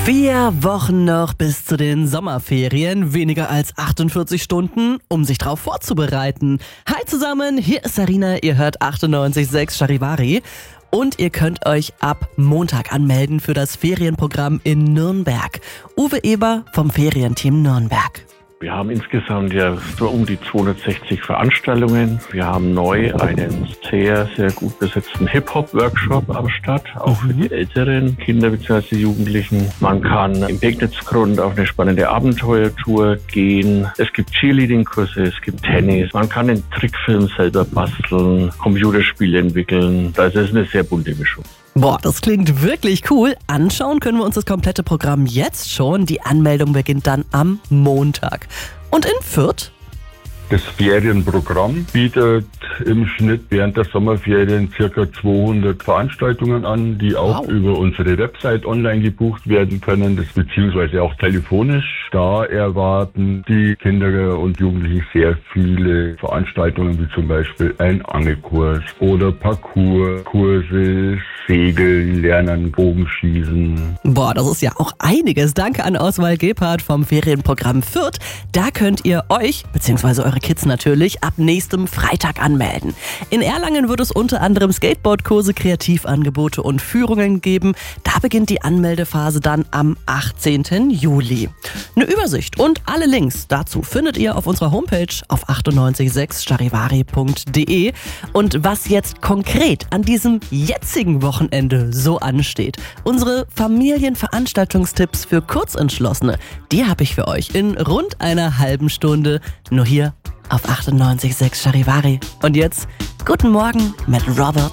4 Wochen noch bis zu den Sommerferien, weniger als 48 Stunden, um sich darauf vorzubereiten. Hi zusammen, hier ist Sarina, ihr hört 98.6 Charivari und ihr könnt euch ab Montag anmelden für das Ferienprogramm in Nürnberg. Uwe Eber vom Ferienteam Nürnberg. Wir haben insgesamt ja so um die 260 Veranstaltungen. Wir haben neu einen sehr, sehr gut besetzten Hip-Hop-Workshop am Start, auch für die älteren Kinder bzw. Jugendlichen. Man kann im Pegnitz-Grund auf eine spannende Abenteuertour gehen. Es gibt Cheerleading-Kurse, es gibt Tennis. Man kann den Trickfilm selber basteln, Computerspiele entwickeln. Also es ist eine sehr bunte Mischung. Boah, das klingt wirklich cool. Anschauen können wir uns das komplette Programm jetzt schon. Die Anmeldung beginnt dann am Montag. Und in Fürth? Das Ferienprogramm bietet im Schnitt während der Sommerferien ca. 200 Veranstaltungen an, die auch über unsere Website online gebucht werden können, beziehungsweise auch telefonisch. Da erwarten die Kinder und Jugendlichen sehr viele Veranstaltungen, wie zum Beispiel ein Angelkurs oder Parkourkurse, Segeln, Lernen, Bogenschießen. Boah, das ist ja auch einiges. Danke an Oswald Gebhardt vom Ferienprogramm Fürth. Da könnt ihr euch, beziehungsweise eure Kids natürlich, ab nächstem Freitag anmelden. In Erlangen wird es unter anderem Skateboardkurse, Kreativangebote und Führungen geben. Da beginnt die Anmeldephase dann am 18. Juli. Eine Übersicht und alle Links dazu findet ihr auf unserer Homepage auf 986charivari.de. Und was jetzt konkret an diesem jetzigen Wochenende so ansteht, unsere Familienveranstaltungstipps für Kurzentschlossene, die habe ich für euch in rund einer halben Stunde nur hier auf 98.6 Charivari. Und jetzt guten Morgen mit Robert